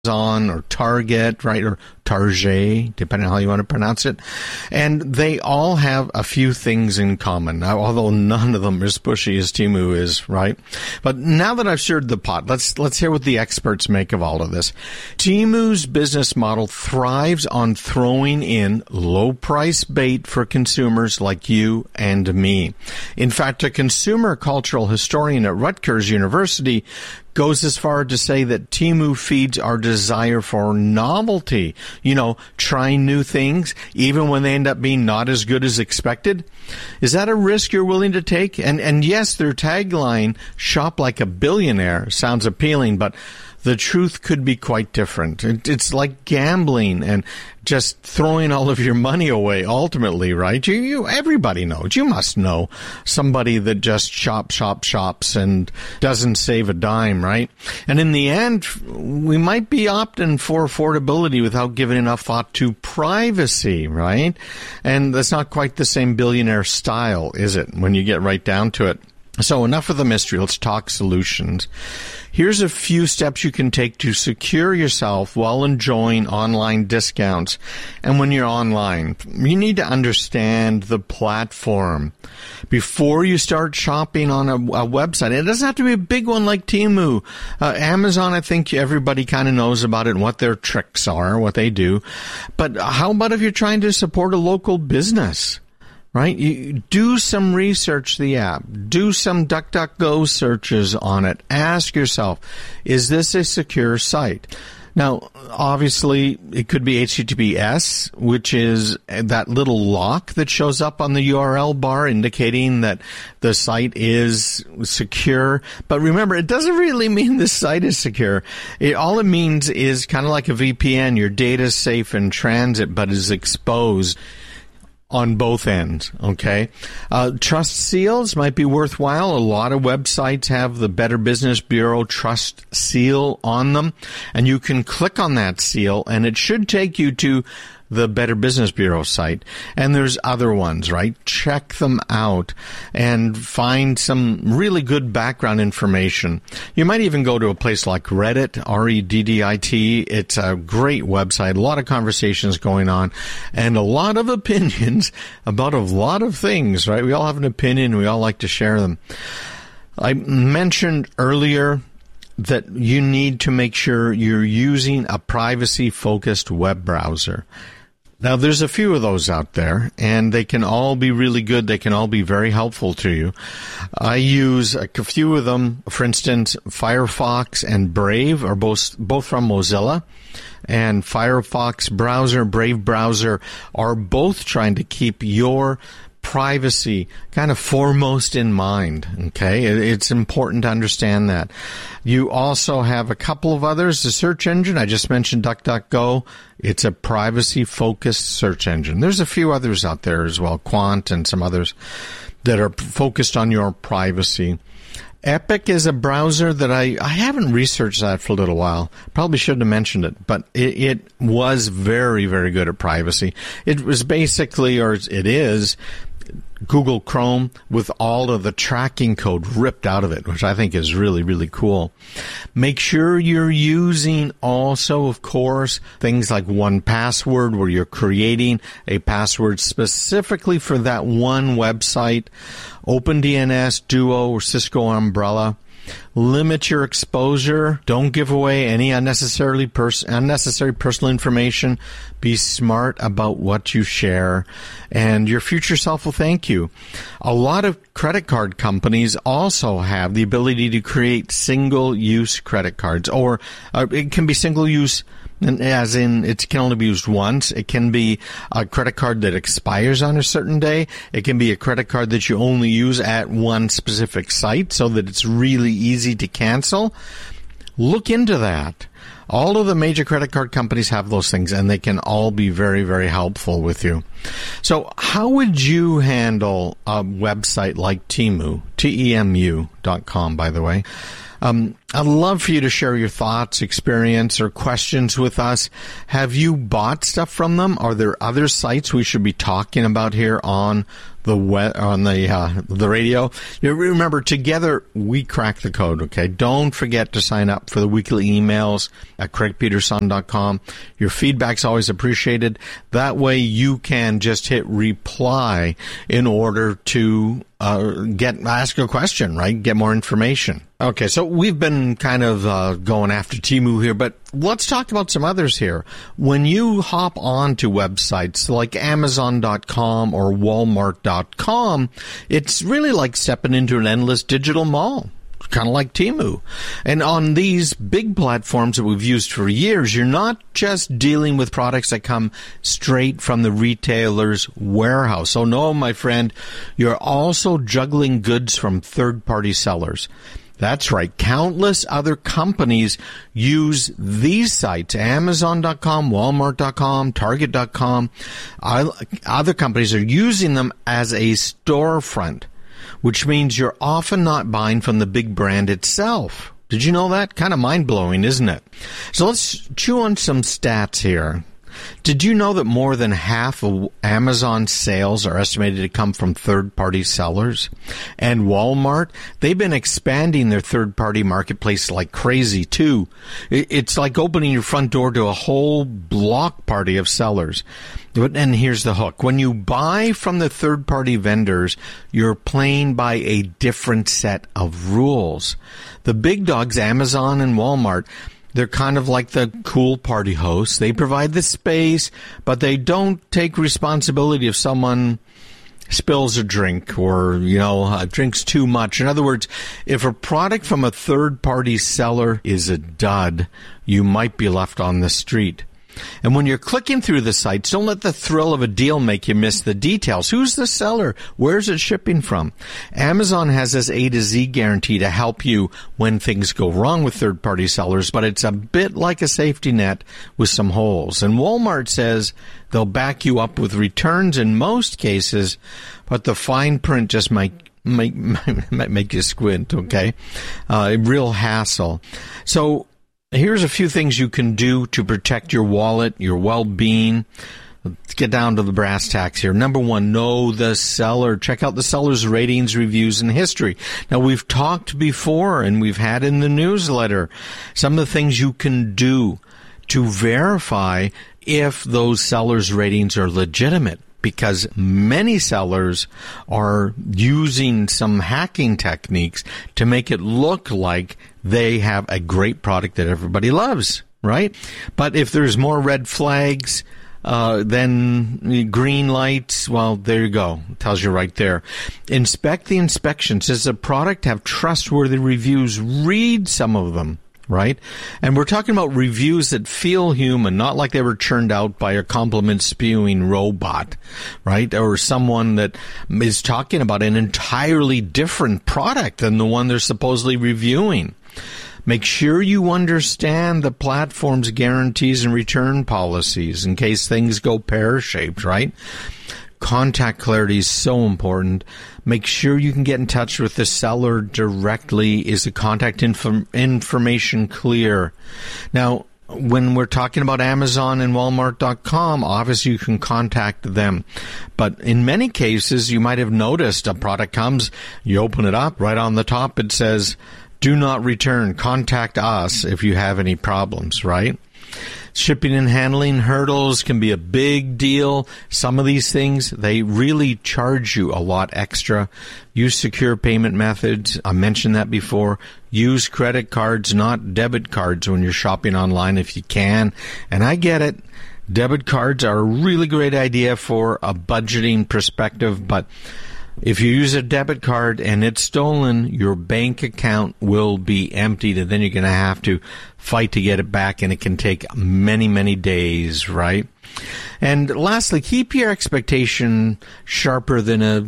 Amazon or Target, right, or Target, depending on how you want to pronounce it. And they all have a few things in common, although none of them are as pushy as Temu is, right? But now that I've stirred the pot, let's hear what the experts make of all of this. Temu's business model thrives on throwing in low-price bait for consumers like you and me. In fact, a consumer cultural historian at Rutgers University goes as far to say that Temu feeds our desire for novelty, trying new things, even when they end up being not as good as expected. Is that a risk you're willing to take? And yes, their tagline, "Shop like a billionaire," sounds appealing, but the truth could be quite different. It's like gambling and just throwing all of your money away ultimately, right? Everybody knows. You must know somebody that just shops and doesn't save a dime, right? And in the end, we might be opting for affordability without giving enough thought to privacy, right? And that's not quite the same billionaire style, is it, when you get right down to it? So enough of the mystery. Let's talk solutions. Here's a few steps you can take to secure yourself while enjoying online discounts. And when you're online, you need to understand the platform. Before you start shopping on a website, it doesn't have to be a big one like Temu. Amazon, I think everybody kind of knows about it and what their tricks are, what they do. But how about if you're trying to support a local business? Right? You do some research the app. Do some DuckDuckGo searches on it. Ask yourself, is this a secure site? Now, obviously, it could be HTTPS, which is that little lock that shows up on the URL bar indicating that the site is secure. But remember, it doesn't really mean the site is secure. All it means is kind of like a VPN. Your data is safe in transit, but is exposed on both ends, okay? Trust seals might be worthwhile. A lot of websites have the Better Business Bureau Trust Seal on them, and you can click on that seal, and it should take you to the Better Business Bureau site. And there's other ones, right? Check them out and find some really good background information. You might even go to a place like Reddit, Reddit. It's a great website, a lot of conversations going on, and a lot of opinions about a lot of things, right? We all have an opinion. We all like to share them. I mentioned earlier that you need to make sure you're using a privacy-focused web browser. Now, there's a few of those out there, and they can all be really good. They can all be very helpful to you. I use a few of them. For instance, Firefox and Brave are both from Mozilla. And Firefox browser, Brave browser are both trying to keep your privacy kind of foremost in mind, okay? It's important to understand that. You also have a couple of others. The search engine, I just mentioned DuckDuckGo. It's a privacy-focused search engine. There's a few others out there as well, Quant and some others that are focused on your privacy. Epic is a browser that I haven't researched that for a little while. Probably shouldn't have mentioned it, but it was very, very good at privacy. It was basically, or it is, Google Chrome with all of the tracking code ripped out of it, which I think is really, really cool. Make sure you're using also, of course, things like 1Password, where you're creating a password specifically for that one website. OpenDNS, Duo, or Cisco Umbrella. Limit your exposure. Don't give away any unnecessary personal information. Be smart about what you share, and your future self will thank you. A lot of credit card companies also have the ability to create single-use credit cards, or it can be single-use as in it can only be used once. It can be a credit card that expires on a certain day. It can be a credit card that you only use at one specific site so that it's really easy to cancel. Look into that. All of the major credit card companies have those things, and they can all be very, very helpful with you. So how would you handle a website like Temu, Temu.com, by the way? I'd love for you to share your thoughts, experience, or questions with us. Have you bought stuff from them? Are there other sites we should be talking about here on the radio. You remember, together we crack the code, okay? Don't forget to sign up for the weekly emails at CraigPeterson.com. Your feedback's always appreciated. That way you can just hit reply in order to ask a question, right? Get more information. Okay, so we've been kind of going after Temu here, but let's talk about some others here. When you hop onto websites like Amazon.com or Walmart.com, it's really like stepping into an endless digital mall. Kind of like Temu. And on these big platforms that we've used for years, you're not just dealing with products that come straight from the retailer's warehouse. So no, my friend, you're also juggling goods from third-party sellers. That's right. Countless other companies use these sites, Amazon.com, Walmart.com, Target.com. Other companies are using them as a storefront, which means you're often not buying from the big brand itself. Did you know that? Kind of mind-blowing, isn't it? So let's chew on some stats here. Did you know that more than half of Amazon's sales are estimated to come from third-party sellers? And Walmart, they've been expanding their third-party marketplace like crazy, too. It's like opening your front door to a whole block party of sellers. And here's the hook. When you buy from the third-party vendors, you're playing by a different set of rules. The big dogs, Amazon and Walmart, they're kind of like the cool party hosts. They provide the space, but they don't take responsibility if someone spills a drink or, drinks too much. In other words, if a product from a third-party seller is a dud, you might be left on the street. And when you're clicking through the sites, don't let the thrill of a deal make you miss the details. Who's the seller? Where's it shipping from? Amazon has this A to Z guarantee to help you when things go wrong with third-party sellers, but it's a bit like a safety net with some holes. And Walmart says they'll back you up with returns in most cases, but the fine print just might make you squint, okay? A real hassle. So here's a few things you can do to protect your wallet, your well-being. Let's get down to the brass tacks here. Number one, know the seller. Check out the seller's ratings, reviews, and history. Now, we've talked before, and we've had in the newsletter some of the things you can do to verify if those sellers' ratings are legitimate, because many sellers are using some hacking techniques to make it look like they have a great product that everybody loves, right? But if there's more red flags than green lights, well, there you go. It tells you right there. Inspect the inspections. Does the product have trustworthy reviews? Read some of them. Right? And we're talking about reviews that feel human, not like they were churned out by a compliment-spewing robot, right? Or someone that is talking about an entirely different product than the one they're supposedly reviewing. Make sure you understand the platform's guarantees and return policies in case things go pear-shaped, right? Contact clarity is so important. Make sure you can get in touch with the seller directly. Is the contact information clear? Now, when we're talking about Amazon and Walmart.com, obviously you can contact them. But in many cases, you might have noticed a product comes, you open it up, right on the top it says, do not return. Contact us if you have any problems, right? Shipping and handling hurdles can be a big deal. Some of these things, they really charge you a lot extra. Use secure payment methods. I mentioned that before. Use credit cards, not debit cards when you're shopping online if you can. And I get it. Debit cards are a really great idea for a budgeting perspective, but if you use a debit card and it's stolen, your bank account will be emptied, and then you're going to have to fight to get it back, and it can take many, many days, right? And lastly, keep your expectation sharper than a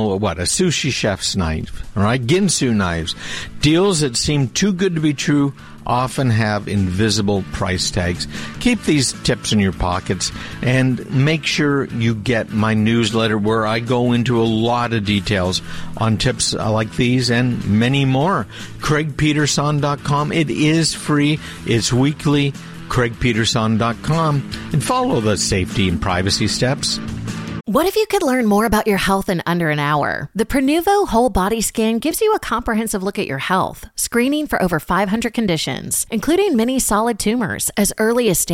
sushi chef's knife, all right? Ginsu knives. Deals that seem too good to be true often have invisible price tags. Keep these tips in your pockets and make sure you get my newsletter where I go into a lot of details on tips like these and many more. CraigPeterson.com. It is free. It's weekly. CraigPeterson.com. And follow the safety and privacy steps. What if you could learn more about your health in under an hour? The Prenuvo Whole Body Scan gives you a comprehensive look at your health, screening for over 500 conditions, including many solid tumors as early as stage